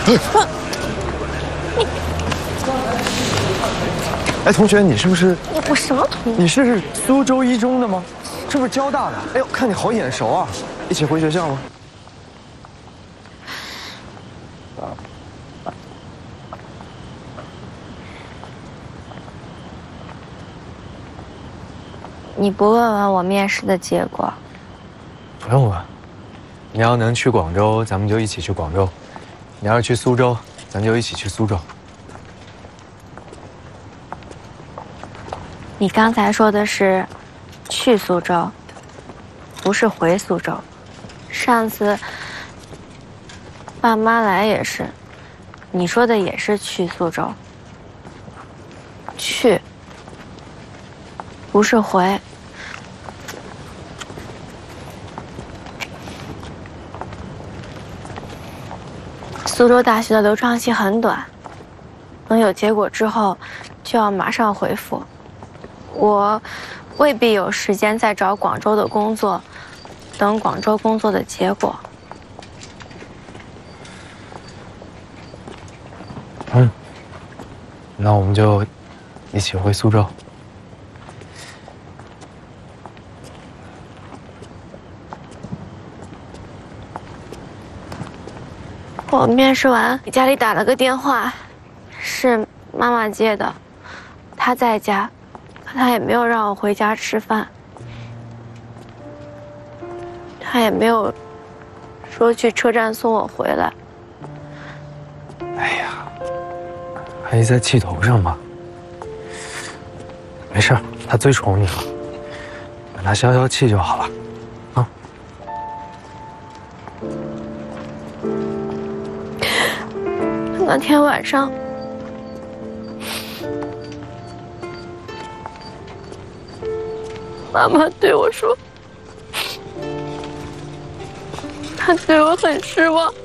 哎，同学，你是不是？ 我什么同学？ 你是苏州一中的吗？这不是交大的？哎呦，看你好眼熟啊！一起回学校吗？ 你不问问我面试的结果？ 不用问。你要能去广州，咱们就一起去广州；你要是去苏州，咱就一起去苏州。 你刚才说的是去苏州，不是回苏州。上次爸妈来也是，你说的也是去苏州。去，不是回。苏州大学的流畅期很短，能有结果之后就要马上回复。我未必有时间再找广州的工作，等广州工作的结果。 那我们就一起回苏州。 我面试完给家里打了个电话，是妈妈接的，她在家，可她也没有让我回家吃饭，她也没有说去车站送我回来。 哎呀，还在气头上吧？没事，他最宠你了，让他消消气就好了。啊。 那天晚上，妈妈对我说，她对我很失望。